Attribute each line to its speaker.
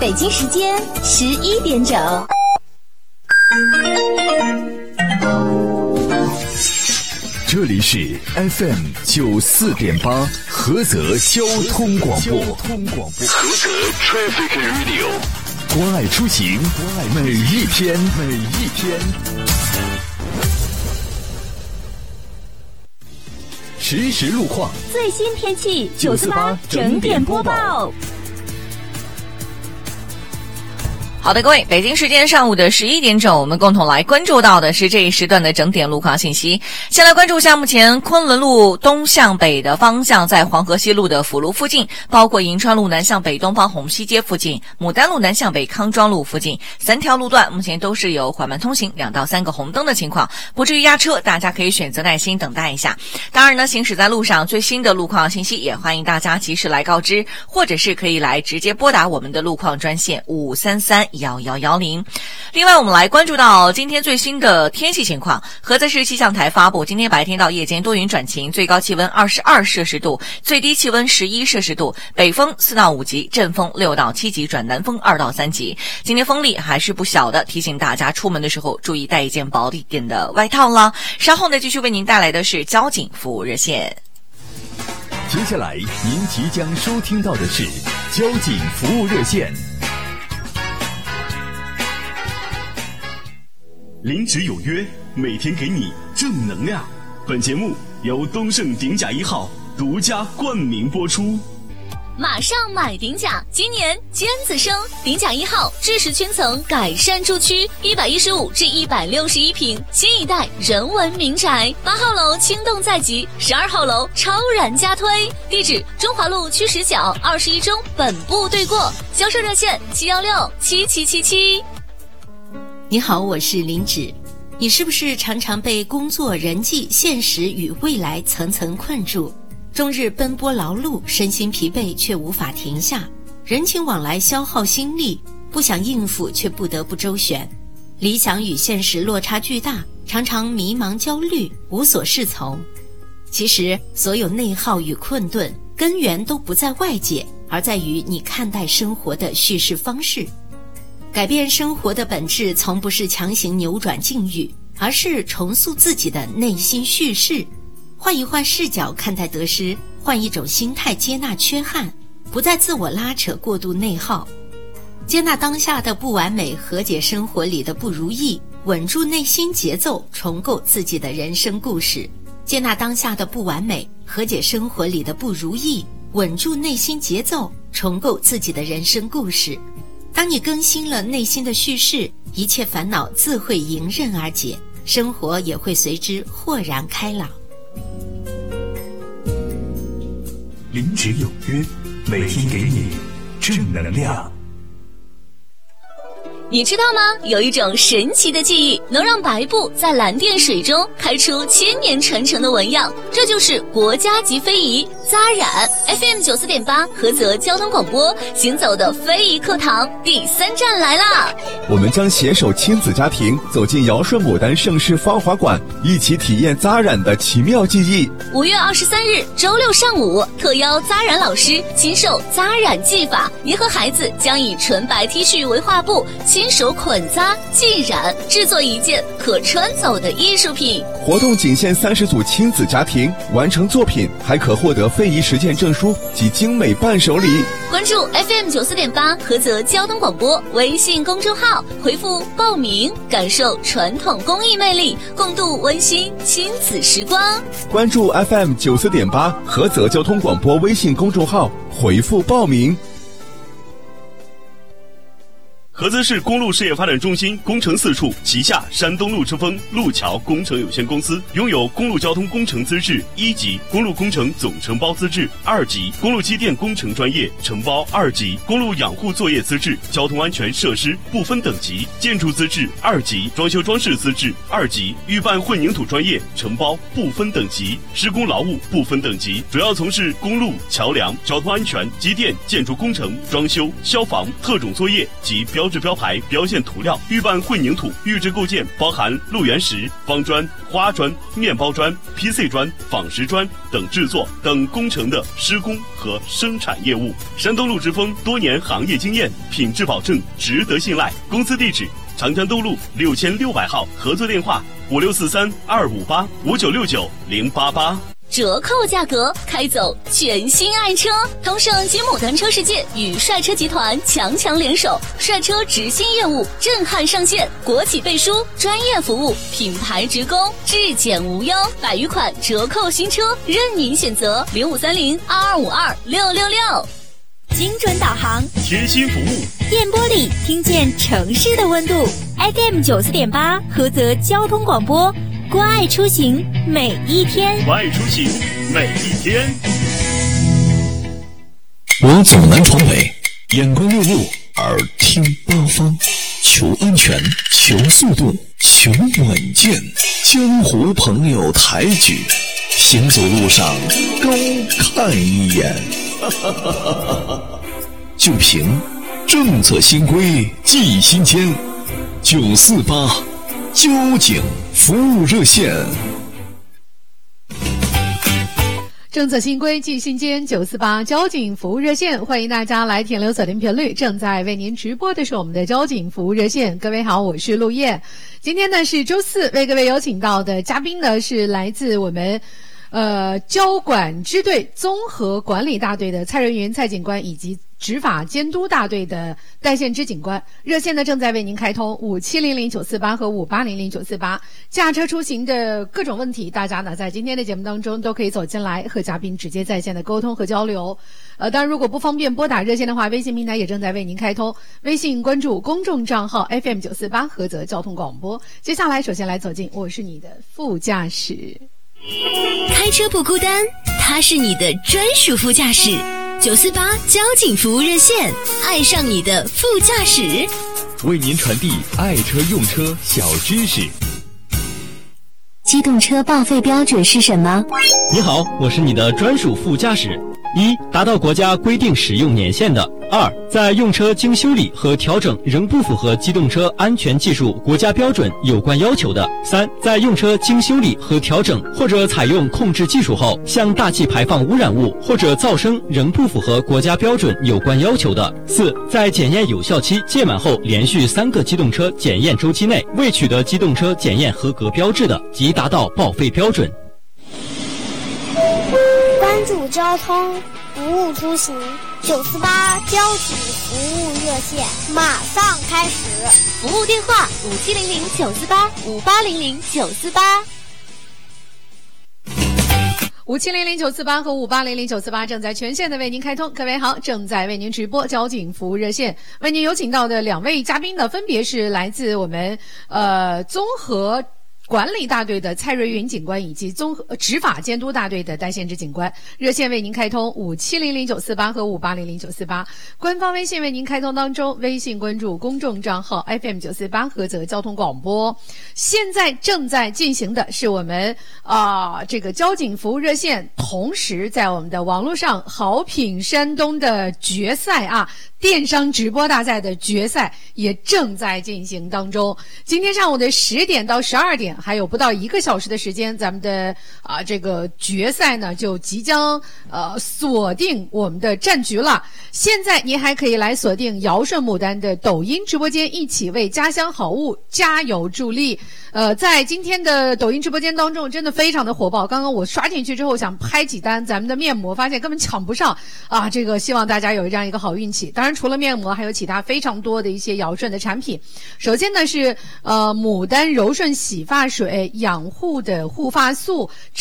Speaker 1: 北京时间11点整。
Speaker 2: 这里是 FM 94.8菏泽交通广播。菏泽 Traffic Radio， 关爱出行，每一天。实时路况，
Speaker 1: 最新天气948整点播报。
Speaker 3: 好的，各位，北京时间上午的11点整，我们共同来关注到的是这一时段的整点路况信息。先来关注一下目前昆仑路东向北的方向，在黄河西路的辅路附近，包括银川路南向北东方红西街附近、牡丹路南向北康庄路附近3条路段，目前都是有缓慢通行，2到3个红灯的情况，不至于压车，大家可以选择耐心等待一下。当然呢，行驶在路上最新的路况信息也欢迎大家及时来告知，或者是可以来直接拨打我们的路况专线55331110。另外，我们来关注到今天最新的天气情况。菏泽市气象台发布，今天白天到夜间多云转晴，最高气温22摄氏度，最低气温11摄氏度，北风4到5级，阵风6到7级，转南风2到3级。今天风力还是不小的，提醒大家出门的时候注意带一件薄一点的外套啦。稍后呢，继续为您带来的是交警服务热线。
Speaker 2: 接下来您即将收听到的是交警服务热线。
Speaker 4: 临职有约，每天给你正能量。本节目由东盛鼎甲1号独家冠名播出。
Speaker 1: 马上买鼎甲，今年尖子生，鼎甲1号智识圈层改善住区，115至161平，新一代人文民宅。8号楼轻动在即，12号楼超然加推。地址：中华路区10角21中本部对过。销售热线7167777。
Speaker 5: 你好，我是林芷。你是不是常常被工作、人际、现实与未来层层困住，终日奔波劳碌，身心疲惫却无法停下，人情往来消耗心力，不想应付却不得不周旋，理想与现实落差巨大，常常迷茫焦虑，无所适从。其实所有内耗与困顿根源都不在外界，而在于你看待生活的叙事方式。改变生活的本质从不是强行扭转境遇，而是重塑自己的内心叙事，换一换视角看待得失，换一种心态接纳缺憾，不再自我拉扯过度内耗，接纳当下的不完美，和解生活里的不如意，稳住内心节奏，重构自己的人生故事。接纳当下的不完美，和解生活里的不如意，稳住内心节奏，重构自己的人生故事。当你更新了内心的叙事，一切烦恼自会迎刃而解，生活也会随之豁然开朗。
Speaker 2: 临职有约，每天给你正能量。
Speaker 1: 你知道吗？有一种神奇的技艺，能让白布在蓝靛水中开出千年传承的纹样，这就是国家级非遗扎染。FM 94.8菏泽交通广播，行走的非遗课堂第3站来啦！
Speaker 6: 我们将携手亲子家庭走进尧舜牡丹盛世芳华馆，一起体验扎染的奇妙技艺。
Speaker 1: 5月23日周六上午，特邀扎染老师亲授扎染技法，您和孩子将以纯白 T 恤为画布，亲手捆扎、浸染，制作一件可穿走的艺术品。
Speaker 6: 活动仅限30组亲子家庭，完成作品还可获得非遗实践证书及精美伴手礼。
Speaker 1: 关注 FM 94.8菏泽交通广播微信公众号，回复报名，感受传统工艺魅力，共度温馨亲子时光。
Speaker 6: 关注 FM 94.8菏泽交通广播微信公众号，回复报名。
Speaker 4: 菏泽市公路事业发展中心工程4处旗下山东路之风路桥工程有限公司拥有公路交通工程资质1级、公路工程总承包资质2级、公路机电工程专业承包2级、公路养护作业资质、交通安全设施不分等级、建筑资质2级、装修装饰资质2级、预办混凝土专业承包不分等级、施工劳务不分等级，主要从事公路、桥梁、交通安全、机电、建筑工程、装修、消防、特种作业及标标志标牌、标线涂料、预拌混凝土、预制构件，包含路缘石、方砖、花砖、面包砖、PC 砖、仿石砖等制作等工程的施工和生产业务。山东陆之峰多年行业经验，品质保证，值得信赖。公司地址：长江东路6600号，合作电话5643-258-5969-088。
Speaker 1: 折扣价格，开走全新爱车。同盛金牡丹车世界与帅车集团强联手，帅车直信业务震撼上线，国企背书，专业服务，品牌直供，质检无忧，100余款折扣新车任您选择。0530-2252-666。
Speaker 7: 精准导航，
Speaker 4: 贴心服务，
Speaker 7: 电波里听见城市的温度。FM 94.8，菏泽交通广播，关爱出行每一天。
Speaker 4: 关爱出行每一天。
Speaker 2: 我走南闯北，眼观六路，耳听八方，求安全，求速度，求稳健。江湖朋友抬举，行走路上高看一眼。就凭政策新规记新签，948交警服务热线。
Speaker 8: 政策新规记新签948交警服务热线，欢迎大家来停留锁定频率。正在为您直播的是我们的交警服务热线。各位好，我是陆燕。今天呢是周四，为各位有请到的嘉宾呢是来自我们交管支队综合管理大队的蔡仁云蔡警官，以及执法监督大队的戴宪之警官。热线呢正在为您开通5700-948和5800-948。驾车出行的各种问题，大家呢在今天的节目当中都可以走进来和嘉宾直接在线的沟通和交流。当然如果不方便拨打热线的话，微信平台也正在为您开通，微信关注公众账号 FM948 菏泽交通广播。接下来首先来走进我是你的副驾驶。
Speaker 1: 开车不孤单，他是你的专属副驾驶。948交警服务热线，爱上你的副驾驶，
Speaker 6: 为您传递爱车用车小知识。
Speaker 1: 机动车报废标准是什么？
Speaker 9: 你好，我是你的专属副驾驶。1. 达到国家规定使用年限的。2. 在用车经修理和调整仍不符合机动车安全技术国家标准有关要求的。3. 在用车经修理和调整或者采用控制技术后，向大气排放污染物或者噪声仍不符合国家标准有关要求的。4. 在检验有效期届满后连续3个机动车检验周期内未取得机动车检验合格标志的，即达到报废标准。
Speaker 10: 关注交通，服务出行，948交警服务热线马上开始。
Speaker 1: 服务电话
Speaker 8: 5700-948，5800-948。5700-948和5800-948正在全线的为您开通。各位好，正在为您直播交警服务热线。为您有请到的2位嘉宾呢，分别是来自我们综合管理大队的蔡瑞云警官，以及综合执法监督大队的戴宪之警官。热线为您开通5700-948和5800-948。官方微信为您开通当中，微信关注公众账号 FM948菏泽交通广播。现在正在进行的是我们这个交警服务热线，同时在我们的网络上好品山东的决赛电商直播大赛的决赛也正在进行当中。今天上午的10点到12点还有不到1个小时的时间，咱们的这个决赛呢就即将锁定我们的战局了。现在您还可以来锁定尧舜牡丹的抖音直播间，一起为家乡好物加油助力。在今天的抖音直播间当中真的非常的火爆，刚刚我刷进去之后想拍几单咱们的面膜，发现根本抢不上这个希望大家有这样一个好运气。当然除了面膜还有其他非常多的一些尧舜的产品。首先呢是牡丹柔顺洗发水、养护的护发素、